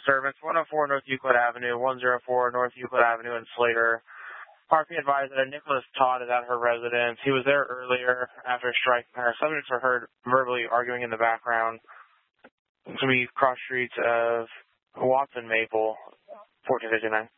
disturbance, 104 North Euclid Avenue, 104 North Euclid Avenue in Slater. RP advised that Nicholas Todd is at her residence. He was there earlier after striking her. Subjects were heard verbally arguing in the background. It's going to be cross streets of Watson Maple, 1459.